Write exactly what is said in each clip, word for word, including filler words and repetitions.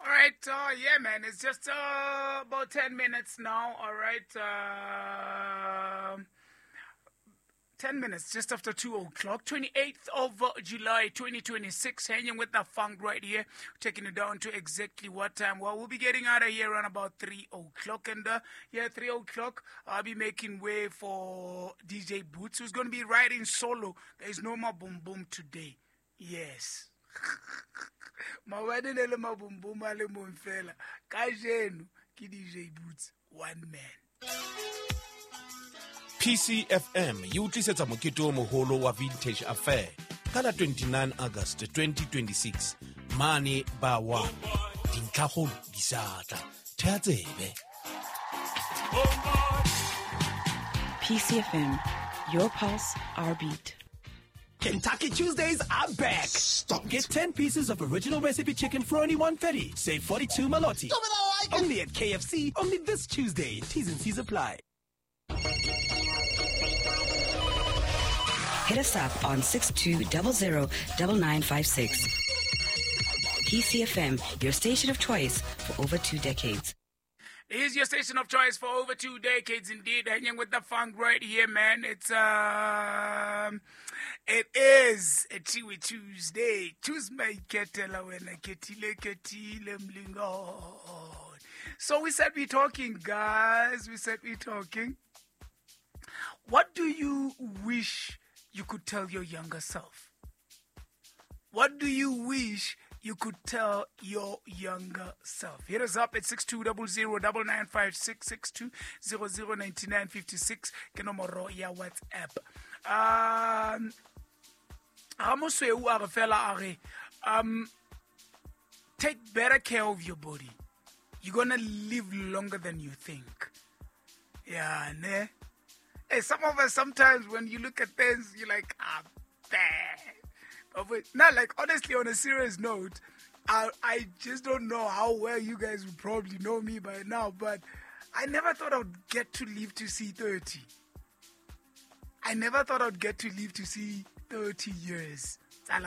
All right, uh, yeah, man. It's just uh, about ten minutes now. All right, uh, ten minutes just after two o'clock. Twenty-eighth of uh, July, twenty twenty-six. Hanging with the funk right here, taking it down to exactly what time? Well, we'll be getting out of here around about three o'clock, and uh, yeah, three o'clock. I'll be making way for D J Boots, who's going to be riding solo. There's no more boom boom today. Yes. Mawadi le le mabumbuma le monfela ka jeno ke D J Boots one man. P C F M yi utlisetsa mokete o moholo wa Vintage Affair ka la twenty-nine August twenty twenty-six mane ba wa dintlhagolo di satla thea tsebe. P C F M, your pulse, our beat. Kentucky Tuesdays are back. Stop. Get ten pieces of original recipe chicken for only one thirty. Save forty-two malotti. Only at K F C, only this Tuesday. T's and C's apply. Hit us up on six two zero zero nine nine five six. P C F M, your station of choice for over two decades. Here's your station of choice for over two decades, indeed. Hanging with the funk right here, man. It's um, it is a Tiwi Tuesday. Choose my ketela when I ketile ketile mlingon. So we said we're talking, guys. We said we're talking. What do you wish you could tell your younger self? What do you wish you could tell your younger self? Hit us up at six two zero zero nine nine five six, six two zero zero nine nine five six. Ke nomoro ya WhatsApp. Um, um, take better care of your body. You're gonna live longer than you think. Yeah, ne? Hey, some of us, sometimes when you look at things, you're like, ah, bad. Now, like, honestly, on a serious note, I, I just don't know how well you guys would probably know me by now, but I never thought I would get to live to see thirty. I never thought I would get to live to see thirty years.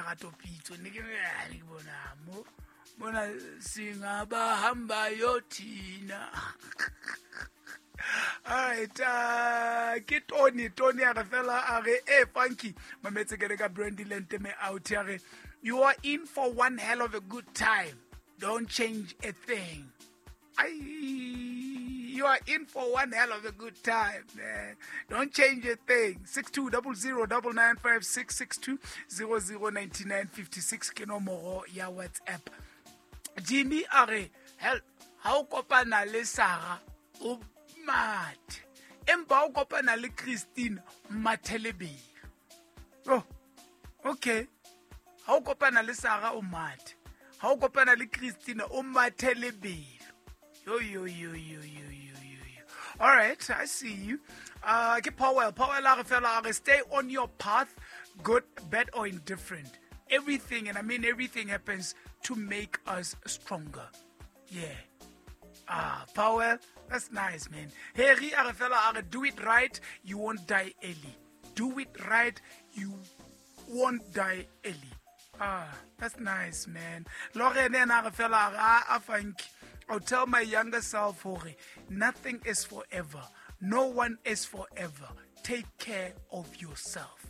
Alright, uh, ke Tony, Tony a re fela a re, eh, Funky, mametse ke re ka Brandy Lenteme out here. You are in for one hell of a good time. Don't change a thing. I, you are in for one hell of a good time, man. Don't change a thing. six two zero zero nine nine five six, six two zero zero nine nine five six ke nomoro ya WhatsApp. Jimmy a re, hell, how kopana le Sarah o Mat. Emba o kopana le Christine Matelebe. Oh, okay. How kopana le Sarah o Mat. How kopana le Christine o Matelebe. Yo yo yo yo yo yo yo yo. All right, I see you. Uh, ke Powell, Powell a re fela a re, stay on your path, good, bad or indifferent. Everything, and I mean everything, happens to make us stronger. Yeah. Ah, Powell, that's nice, man. Harry a re fela a re, do it right, you won't die early. Do it right, you won't die early. Ah, that's nice, man. Lorraine a re fela a re, ah, Funky. I'll tell my younger self, Hore, nothing is forever. No one is forever. Take care of yourself.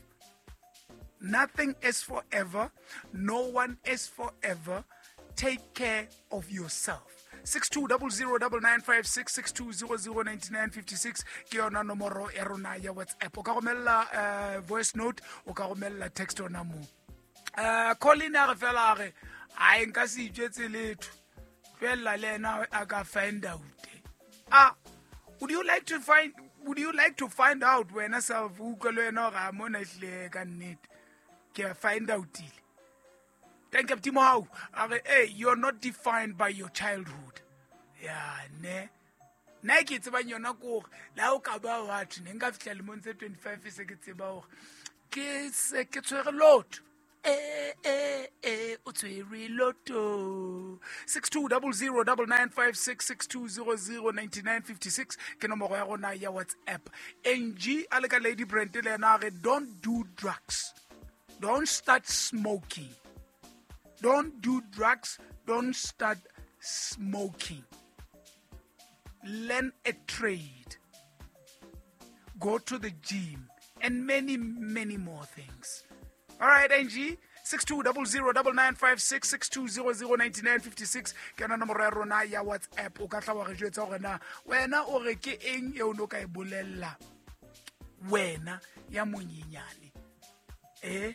Nothing is forever. No one is forever. Take care of yourself. six two zero zero nine nine five six, six two zero zero nine nine five six ke yona nomoro ya rona ya WhatsApp. O ka romella voice note, o ka romella text ona mo. Uh, Colin a re fela a re, a nka se itjetse letho. Fela le na a ka find out. Ah, would you like to find would you like to find out when yourself u go le no ga mona hle ka nnete? Ke find out ile. Thank you, Timo. How? Hey, you're not defined by your childhood. Yeah, ne. Na ke tseba nyona go la o ka ba wa tshine nka fitla le monse twenty-five se ke tseba go ke se ke tswere lot. Eh eh eh o tswere loto. six two zero zero nine nine five six, six two zero zero nine nine five six ke nomoro ya rona ya WhatsApp. N G aleka Lady Brent le na re, don't do drugs. Don't start smoking. Don't do drugs. Don't start smoking. Learn a trade. Go to the gym. And many, many more things. All right, Angie. six two zero zero nine nine five six six two zero zero nine nine five six ke yona nomoro ya rona ya WhatsApp. O ka tla wa re jwetsa gore na wena o re ke eng e o no ka e bolella wena ya monyenyane. Eh?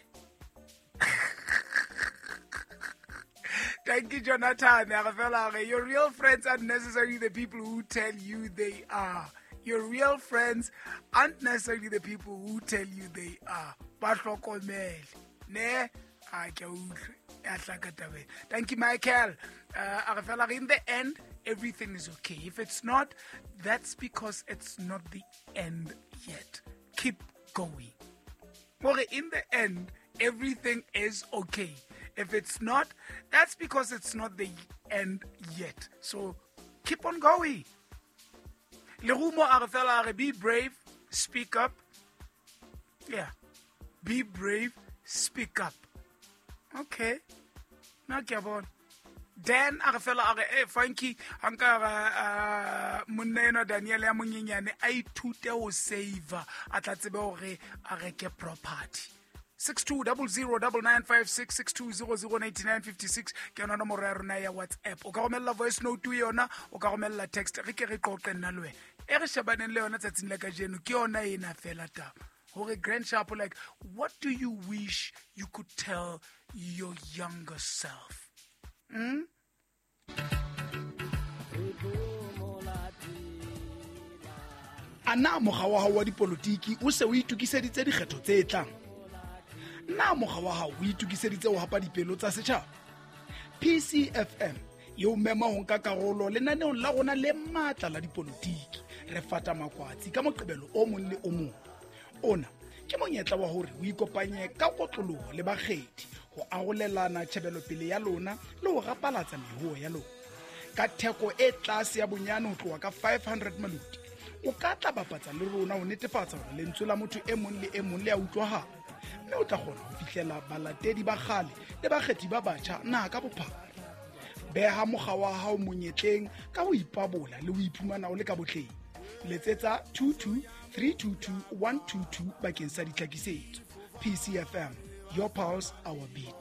Thank you, Jonathan. Your real friends aren't necessarily the people who tell you they are. Your real friends aren't necessarily the people who tell you they are. Ne? Thank you, Michael. Uh, in the end, everything is okay. If it's not, that's because it's not the end yet. Keep going. Well, in the end, everything is okay. If it's not, that's because it's not the end yet. So keep on going. Lerumo Arafela, be brave, speak up. Yeah. Be brave, speak up. Okay. Now, Gabon. Dan Arafela are eh funky Ankara Munena Daniel Amuninyane I tute o save atatsebe hore a reke property. six two zero zero nine nine five six six two zero zero nine nine five six ke yona nomoro ya rona ya WhatsApp. O ka romella voice note yona, o ka romella text re ke re qoqe nna lwe. E re shabaneng le yona tsatsing la ka jeno ke yona ena fela taba. Hore Grand Sharp, like, what do you wish you could tell your younger self? Hmm? Ana moga wa hao wa dipolitiki o se o itukiseditse dikgetho tse tlang. Na moga wa hao o itukiseditse ho hapa dipelo tsa setjhaba. P C F M yo mema ho nka karolo lenaneong la rona le matla la dipolitiki. Re fata makwatsi ka moqebelo o mong le o mong. Ona ke monyetla wa hore o ikopanye ka kotloloho le bakgethi ho arolelana tshebelo pele ya lona le ho rapalatsa mehuo ya lona. Ka theko e tlase ya bonyane ho tloha ka five hundred maludi. O ka tla bapatsa le rona ho netefatsa hore lentswe la motho e mong le e mong le a utlwahala. Mme o tla kgona ho fihlela balatedi ba kgale le bakgethi ba batjha na ka bophara. Beha mogwa wa hao monyetleng ka ho ipabola le ho iphumana o le ka botleng. Letsetsa two two three two two one two two bakeng sa ditlhakisetso. P C F M, your pulse, our beat.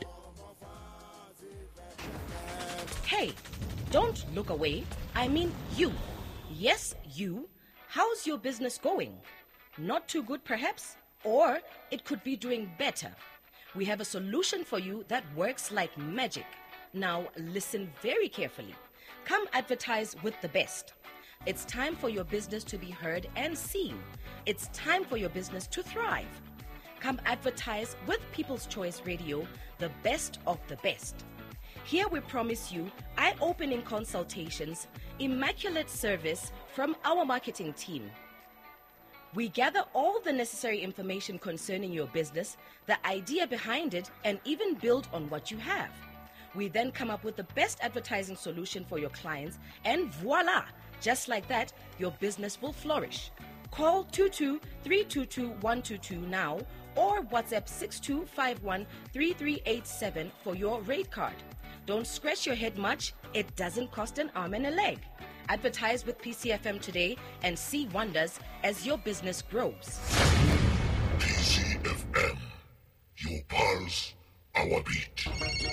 Hey, don't look away. I mean you. Yes, you. How's your business going? Not too good, perhaps? Or it could be doing better. We have a solution for you that works like magic. Now, listen very carefully. Come advertise with the best. It's time for your business to be heard and seen. It's time for your business to thrive. Come advertise with People's Choice Radio, the best of the best. Here we promise you eye-opening consultations, immaculate service from our marketing team. We gather all the necessary information concerning your business, the idea behind it, and even build on what you have. We then come up with the best advertising solution for your clients, and voila! Just like that, your business will flourish. Call two two three two two one two two now or WhatsApp six two five one three three eight seven for your rate card. Don't scratch your head much. It doesn't cost an arm and a leg. Advertise with P C F M today and see wonders as your business grows. P C F M, your pulse, our beat.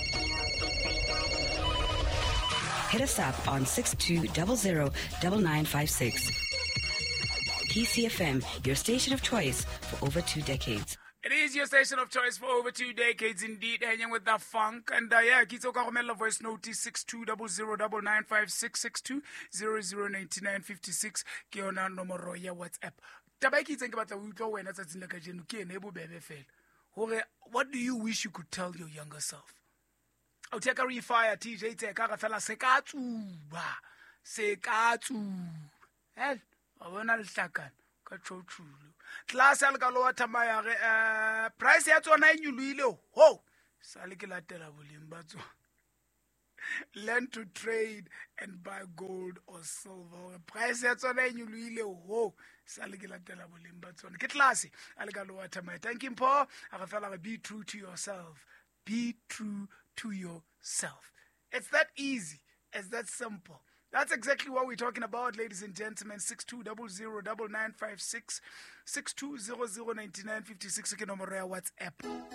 Hit us up on six two zero zero nine nine five six. P C F M, your station of choice for over two decades. It is your station of choice for over two decades indeed, hanging with the funk. And uh, yeah, Kitso Karomela voice note six two zero zero nine nine five six six two zero zero nine nine five six. Kiona nomoro ya WhatsApp. Tabaki tsenke batla o utlwa wena tsatsing la ka jeno ke ene bo bebe fela. Hore what do you wish you could tell your younger self? O take a refire T J take a fela se ka tsuba. Se ka tsuba. Eh, o bona le hlakana ka tshotshulu. Class al ka lo wa tsamaya re eh price ya tsona e nyuluile ho sale ke latela boleng ba tsona. Learn to trade and buy gold or silver. Price ya tsona e nyuluile ho sale ke latela boleng ba tsona. Ke class al ka lo wa tsamaya. Thank you Paul. A fela be true to yourself. Be true to yourself. It's that easy. It's that simple. That's exactly what we're talking about, ladies and gentlemen. six two zero zero nine nine five six, six two zero zero nine nine five six ke nomoro ya WhatsApp.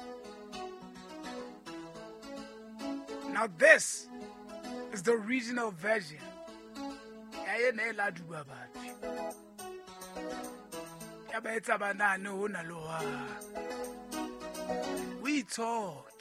Now this is the original version. We talk.